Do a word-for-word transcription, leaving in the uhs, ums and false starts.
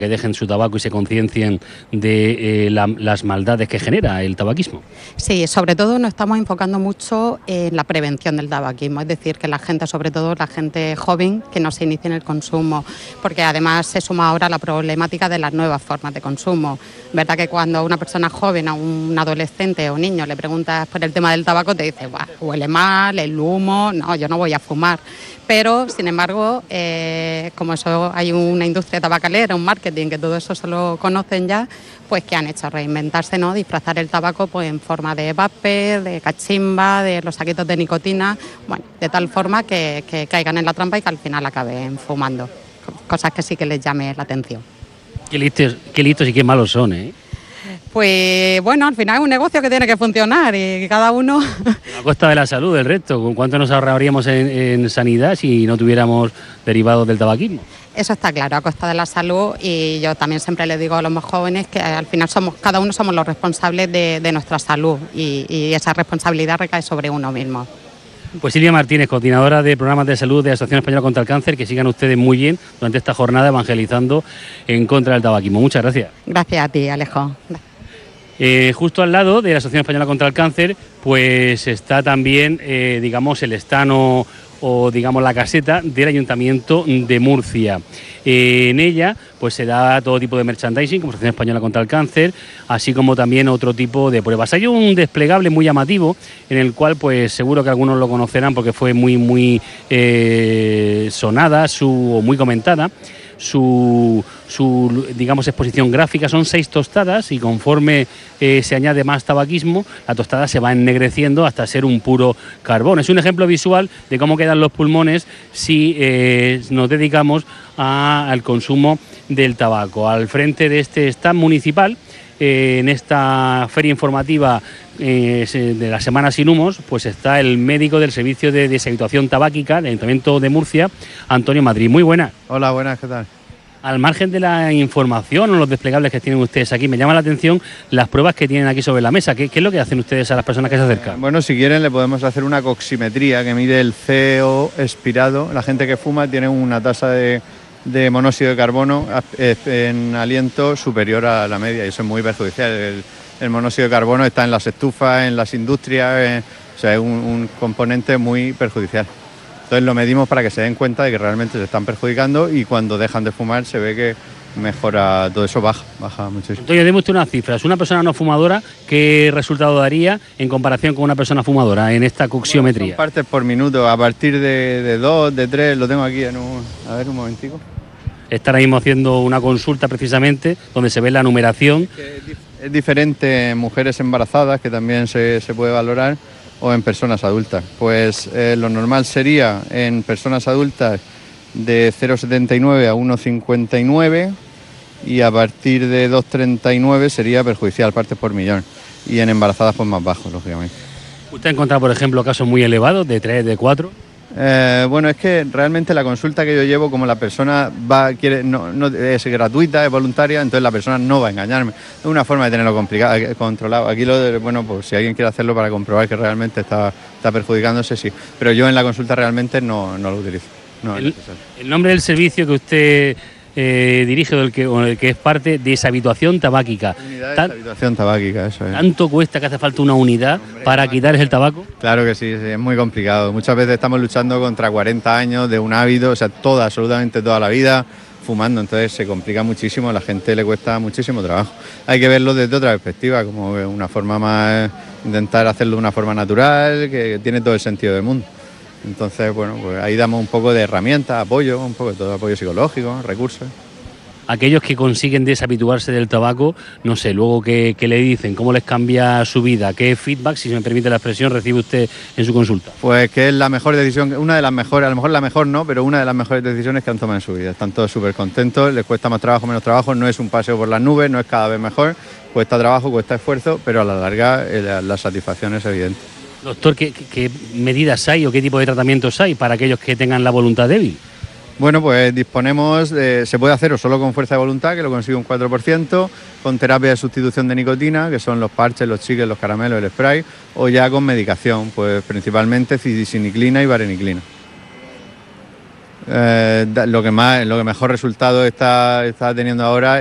que dejen su tabaco y se conciencien de eh, la, las maldades que genera el tabaquismo. Sí, sobre todo nos estamos enfocando mucho en la prevención del tabaquismo, es decir, que la gente, sobre todo la gente joven, que no se inicie en el consumo, porque además se suma ahora la problemática de las nuevas formas de consumo. Verdad que cuando a una persona joven, a un adolescente o niño le preguntas por el tema del tabaco, te dice, huele mal, el humo, no, yo no voy a fumar. Pero, sin embargo, eh, como eso hay una industria tabacalera, un marketing, que todo eso se lo conocen ya, pues ¿qué han hecho? Reinventarse, ¿no? Disfrazar el tabaco pues en forma de vapor, de cachimba, de los saquitos de nicotina, bueno, de tal forma que, que caigan en la trampa y que al final acaben fumando. Cosas que sí que les llame la atención. Qué listos, qué listos y qué malos son, ¿eh? Pues bueno, al final es un negocio que tiene que funcionar y cada uno... A costa de la salud, el resto. ¿Cuánto nos ahorraríamos en, en sanidad si no tuviéramos derivados del tabaquismo? Eso está claro, a costa de la salud, y yo también siempre les digo a los más jóvenes que al final somos, cada uno somos los responsables de, de nuestra salud y, y esa responsabilidad recae sobre uno mismo. Pues Silvia Martínez, coordinadora de programas de salud de la Asociación Española contra el Cáncer, que sigan ustedes muy bien durante esta jornada evangelizando en contra del tabaquismo. Muchas gracias. Gracias a ti, Alejo. Eh, justo al lado de la Asociación Española contra el Cáncer, pues está también, eh, digamos, el estano o, digamos, la caseta del Ayuntamiento de Murcia. Eh, en ella, pues se da todo tipo de merchandising, como Asociación Española contra el Cáncer, así como también otro tipo de pruebas. Hay un desplegable muy llamativo, en el cual, pues seguro que algunos lo conocerán porque fue muy, muy eh, sonada, su, o muy comentada. Su, su, digamos, exposición gráfica. Son seis tostadas y conforme eh, se añade más tabaquismo, la tostada se va ennegreciendo hasta ser un puro carbón. Es un ejemplo visual de cómo quedan los pulmones si eh, nos dedicamos a, al consumo del tabaco. Al frente de este stand municipal, eh, en esta feria informativa eh, de la Semana Sin Humos, pues está el médico del Servicio de Deshabituación Tabáquica del Ayuntamiento de Murcia, Antonio Madrid. Muy buenas. Hola, buenas, ¿qué tal? Al margen de la información o los desplegables que tienen ustedes aquí, me llama la atención las pruebas que tienen aquí sobre la mesa. ¿Qué, qué es lo que hacen ustedes a las personas que se acercan? Eh, bueno, si quieren le podemos hacer una coximetría que mide el C O expirado. La gente que fuma tiene una tasa de, de monóxido de carbono en aliento superior a la media y eso es muy perjudicial. El, el monóxido de carbono está en las estufas, en las industrias, eh, o sea, es un, un componente muy perjudicial. Entonces lo medimos para que se den cuenta de que realmente se están perjudicando y cuando dejan de fumar se ve que mejora, todo eso baja, baja muchísimo. Entonces, deme usted unas cifras. Una persona no fumadora, ¿qué resultado daría en comparación con una persona fumadora en esta coxiometría? Bueno, son partes por minuto, a partir de, de dos, de tres, lo tengo aquí en un... A ver, un momentico. Está ahora mismo haciendo una consulta precisamente donde se ve la numeración. Es, dif es diferente en mujeres embarazadas, que también se, se puede valorar, o en personas adultas. Pues eh, lo normal sería en personas adultas de cero coma setenta y nueve a uno coma cincuenta y nueve y a partir de dos coma treinta y nueve sería perjudicial, partes por millón. Y en embarazadas pues más bajo, lógicamente. ¿Usted ha encontrado, por ejemplo, casos muy elevados de tres, de cuatro? Eh, bueno, es que realmente la consulta que yo llevo, como la persona va, quiere, no, no es gratuita, es voluntaria, entonces la persona no va a engañarme. Es una forma de tenerlo complicado, controlado. Aquí lo de, bueno, pues si alguien quiere hacerlo para comprobar que realmente está, está perjudicándose, sí. Pero yo en la consulta realmente no, no lo utilizo. No el, el nombre del servicio que usted eh, dirige o el que, o el que es parte, deshabituación tabáquica. Unidad de deshabituación tabáquica, eso es. ¿Tanto cuesta que hace falta una unidad Hombre, para quitarles el tabaco? Claro que sí, sí, es muy complicado. Muchas veces estamos luchando contra cuarenta años de un hábito, o sea, toda, absolutamente toda la vida fumando, entonces se complica muchísimo, a la gente le cuesta muchísimo trabajo. Hay que verlo desde otra perspectiva, como una forma más, intentar hacerlo de una forma natural, que tiene todo el sentido del mundo. Entonces, bueno, pues ahí damos un poco de herramientas, apoyo, un poco de todo, apoyo psicológico, recursos. Aquellos que consiguen deshabituarse del tabaco, no sé, luego qué, qué le dicen, cómo les cambia su vida, qué feedback, si se me permite la expresión, recibe usted en su consulta. Pues que es la mejor decisión, una de las mejores, a lo mejor la mejor no, pero una de las mejores decisiones que han tomado en su vida. Están todos súper contentos, les cuesta más trabajo, menos trabajo, no es un paseo por las nubes, no es cada vez mejor, cuesta trabajo, cuesta esfuerzo, pero a la larga eh, la, la satisfacción es evidente. Doctor, ¿qué, qué medidas hay o qué tipo de tratamientos hay para aquellos que tengan la voluntad débil? Bueno, pues disponemos, de, se puede hacer o solo con fuerza de voluntad, que lo consigue un cuatro por ciento, con terapia de sustitución de nicotina, que son los parches, los chicles, los caramelos, el spray, o ya con medicación, pues principalmente cidiciniclina y vareniclina. Eh, lo que más, lo que mejor resultado está, está teniendo ahora